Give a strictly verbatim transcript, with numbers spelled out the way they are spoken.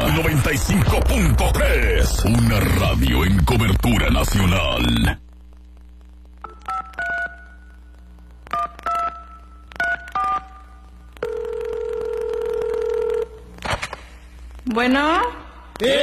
noventa y cinco punto tres. Una radio en cobertura nacional. Bueno.